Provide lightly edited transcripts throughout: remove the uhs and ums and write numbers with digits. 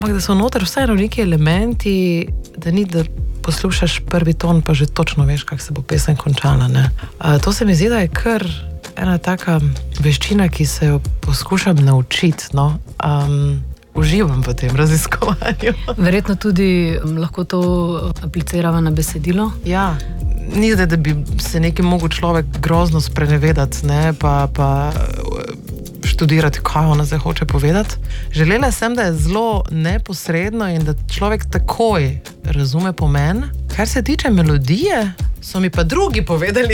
Ampak da so noter vseeno neki elementi, da ni, da poslušaš prvi ton, pa že točno veš, kako se bo pesem končala, ne. To se mi zdi, da je kar ena taka veščina, ki se jo poskušam naučiti, no. Uživam v tem raziskovanju. Verjetno tudi lahko to aplicirava na besedilo? Ja, ni zdaj, da bi se nekaj mogel človek grozno sprenevedati, ne, pa študirati, kaj ona zdaj hoče povedati. Želela sem, da je zelo neposredno in da človek takoj razume pomen. Kar se tiče melodije, so mi pa drugi povedali,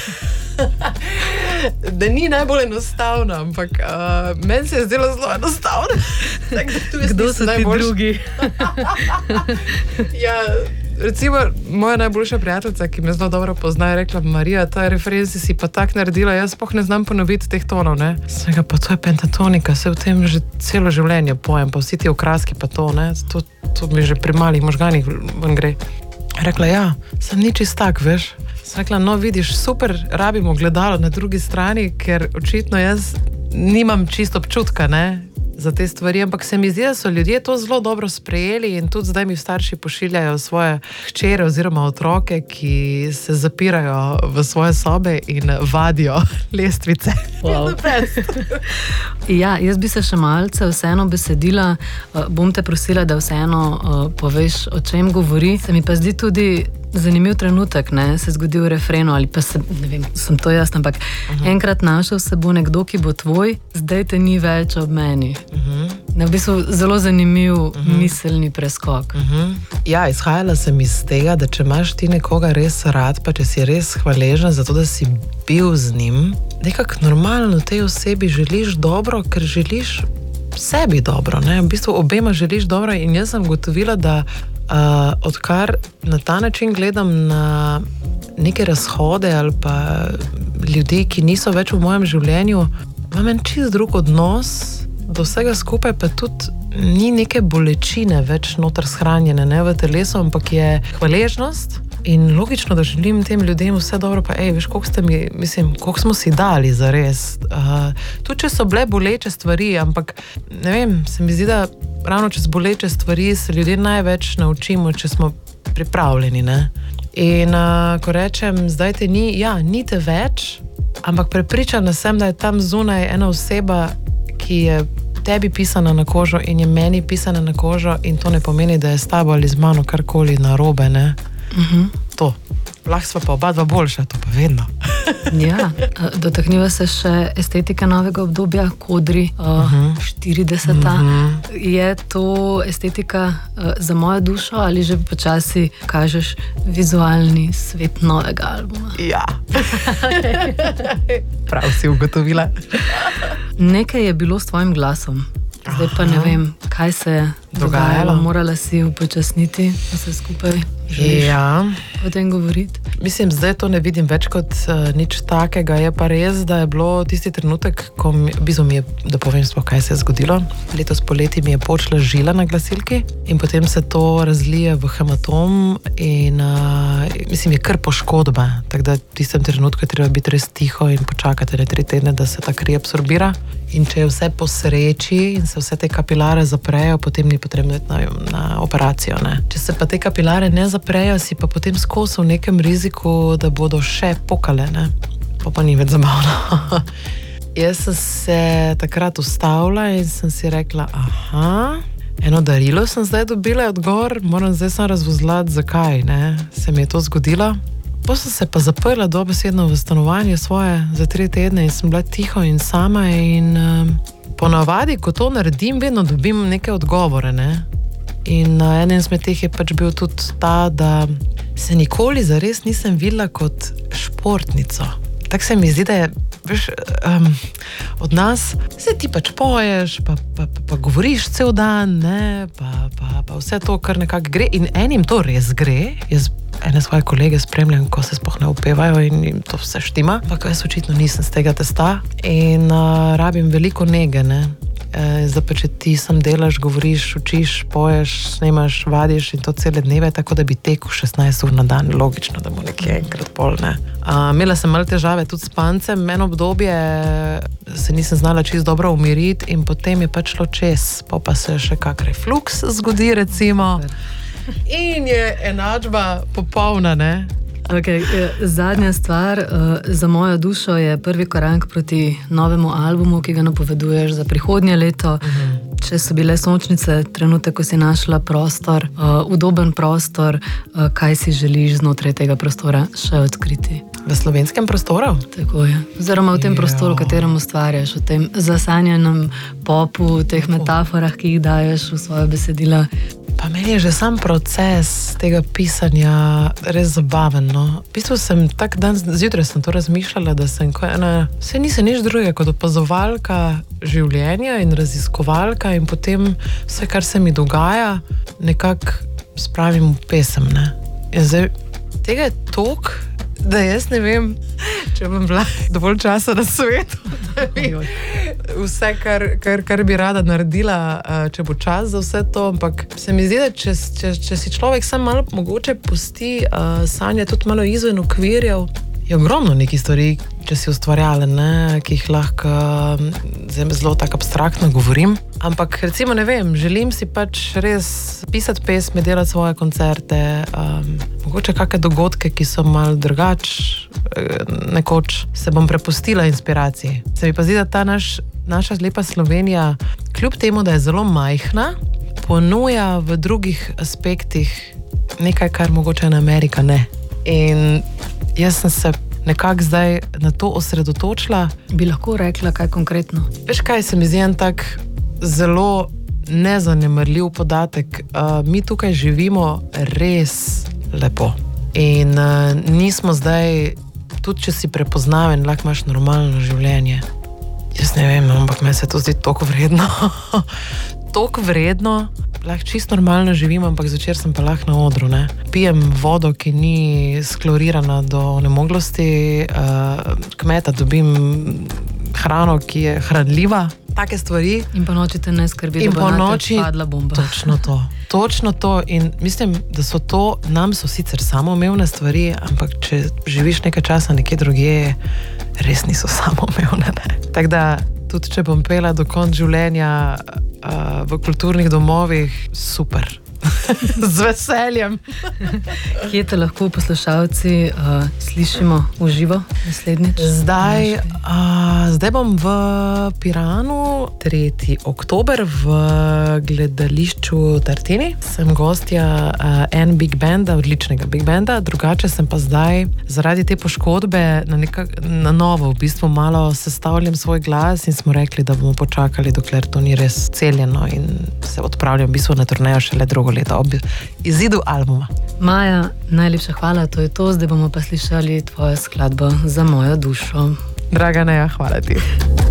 da ni najbolj enostavno, ampak meni se je zdelo zelo enostavno. Kdo so ti drugi? Ja, recimo, moja najboljša prijateljica, ki me zelo dobro pozna, je rekla: Marija, ta referenci si pa tak naredila, jaz sploh ne znam ponoviti teh tonov, ne. Sem rekla, pa to je pentatonika, se v tem že celo življenje pojem, pa vsi ti okraski pa to, ne. To mi že pri malih možganih ven gre. Rekla, ja, sem ni čist tak, veš. Sem rekla, no vidiš, super, rabimo gledalo na drugi strani, ker očitno jaz nimam čisto občutka, ne, za te stvari, ampak se mi zdi, da so ljudje to zelo dobro sprejeli in tudi zdaj mi starši pošiljajo svoje hčere oziroma otroke, ki se zapirajo v svoje sobe in vadijo lestvice. Wow. Ja, jaz bi se še malce vseeno besedila, bom te prosila, da vseeno poveš, o čem govori. Se mi pa zdi tudi zanimiv trenutek, ne, se zgodi v refrenu, ali pa se, ne vem, sem to jaz, ampak enkrat našel se bo nekdo, ki bo tvoj, zdaj te ni več ob meni. Ne, v bistvu zelo zanimiv miselni preskok. Ja, izhajala sem iz tega, da če imaš ti nekoga res rad, pa če si res hvaležen za to, da si bil z njim, nekako normalno tej osebi želiš dobro, ker želiš sebi dobro, ne, v bistvu obema želiš dobro in jaz sem gotovila, da odkar na ta način gledam na neke razhode ali pa ljudi, ki niso več v mojem življenju, imam en čist drug odnos do vsega skupaj, pa tudi ni neke bolečine več noter shranjene, ne, v telesu, ampak je hvaležnost in logično, da želim tem ljudem vse dobro, pa veš, koliko smo si dali zares. Tudi če so bile boleče stvari, ampak ne vem, se mi zdi, da ravno čez boleče stvari se ljudje največ naučimo, če smo pripravljeni, ne. In ko rečem, zdaj te ni, ja, ni te več, ampak prepričana sem, da je tam zunaj ena oseba, ki je tebi pisana na kožo in je meni pisana na kožo in to ne pomeni, da je s tabo ali z mano karkoli narobe, ne. To. Lahko sva pa oba dva boljša, to pa vedno. Ja, dotakniva se še estetike novega obdobja, kodri, 40. Je to estetika za mojo dušo ali že počasi kažeš vizualni svet novega albuma? Ja. Prav si ugotovila. Nekaj je bilo s tvojim glasom. Zdaj pa ne vem, kaj se je dogajalo. Morala si upočasniti vse skupaj. Želiš o tem govoriti? Mislim, zdaj to ne vidim več kot nič takega. Je pa res, da je bilo tisti trenutek, ko mi je, da povem sploh, kaj se je zgodilo. Letos poleti mi je počela žila na glasilki in potem se to razlije v hematom in je kar poškodba. Tako da v tistem trenutku je treba biti res tiho in počakati 3 tedne, da se ta kri absorbira. In če je vse po sreči in se vse te kapilare zaprejo, potem ni potrebno iti na operacijo, ne. Če se pa te kapilare ne zaprejo, si pa potem skozi v nekem riziku, da bodo še pokale, ne. Pa ni več zabavno. Jaz sem se takrat ustavila in sem si rekla, eno darilo sem zdaj dobila odgovor, moram zdaj sam razvozlati, zakaj, ne, se mi je to zgodilo. Potem sem se pa zaprla dobesedno v stanovanje svoje za 3 tedne in sem bila tiho in sama in ponavadi, ko to naredim, vedno dobim neke odgovore, ne. In eden izmed teh je pač bil tudi ta, da se nikoli zares nisem videla kot športnico. Tako se mi zdi, da je, veš, od nas, se ti pač poješ, pa govoriš cel dan, ne, pa vse to, kar nekako gre in enim to res gre. Jaz ene svoje kolege spremljam, ko se sploh ne upevajo in jim to vse štima, ampak jaz očitno nisem z tega testa in rabim veliko nege, ne. zdaj pa če ti sam delaš, govoriš, učiš, poješ, snemaš, vadiš in to cele dneve, tako da bi tekel 16 ur na dan, logično, da bo nekje enkrat pol, ne. Imela sem malo težave tudi s pancem, eno obdobje se nisem znala čisto dobro umiriti in potem je pač šlo čez, pa se še kak refluks zgodi recimo in je enačba popolna, ne. Okay, zadnja stvar za mojo dušo je prvi korak proti novemu albumu, ki ga napoveduješ za prihodnje leto. Če so bile sončnice, trenutek, ko si našla prostor, udoben prostor, kaj si želiš znotraj tega prostora še odkriti? V slovenskem prostoru? Tako je. Oziroma v tem prostoru, v katerem ustvarjaš, v tem zasanjanem popu, v teh metaforah, ki jih daješ v svoje besedila. Pa meni je že sam proces tega pisanja res zabaven, no. V bistvu sem tak dan zjutraj sem to razmišljala, da sem saj nisem nič drugega kot opazovalka življenja in raziskovalka in potem vse, kar se mi dogaja, nekako spravim v pesem, ne. In zdaj, tega je toliko, da jaz ne vem, če bom bila dovolj časa na svetu, da bi vse, kar bi rada naredila, če bo čas za vse to, ampak se mi zdi, da če si človek sam malo mogoče pusti sanje tudi malo izven okvirjev, je ogromno nekih stvari, če si ustvarjalen, ne, ki jih lahko zelo tako abstraktno govorim. Ampak recimo, ne vem, želim si pač res pisati pesmi, delati svoje koncerte, mogoče kakšne dogodke, ki so malo nekoč se bom prepustila inspiraciji. Se mi pa zdi, da ta naša lepa Slovenija, kljub temu, da je zelo majhna, ponuja v drugih aspektih nekaj, kar mogoče na Amerika ne. In jaz sem se nekako zdaj na to osredotočila. Bi lahko rekla kaj konkretno? Veš kaj, se mi zdi en tak zelo nezanemarljiv podatek. Mi tukaj živimo res lepo. In nismo zdaj, tudi če si prepoznaven, lahko imaš normalno življenje. Jaz ne vem, ampak meni se to zdi toliko vredno. Toliko vredno. Lahko čisto normalno živim, ampak zvečer sem pa lahko na odru, ne. Pijem vodo, ki ni sklorirana do onemoglosti, kmeta dobim hrano, ki je hranljiva, take stvari. In po noči te ne skrbi, da bo nate padla bomba. Točno to. In mislim, da so to, nam so sicer samoumevne stvari, ampak če živiš nekaj časa nekje drugje, res niso samoumevne, ne. Tako da, tudi če bom pela do konca življenja v kulturnih domovih, super. Z veseljem. Kje te lahko poslušalci slišimo v živo naslednjič? Zdaj bom v Piranu 3. oktober v gledališču Tartini. Sem gostja big banda, odličnega big banda, drugače sem pa zdaj zaradi te poškodbe na novo v bistvu malo sestavljam svoj glas in smo rekli, da bomo počakali, dokler to ni res celjeno in se odpravljam v bistvu na turnejo šele drugo leto ob izidu albuma. Maja, najlepša hvala, to je to, zdaj bomo pa slišali tvojo skladbo Za mojo dušo. Draga Neja, hvala ti.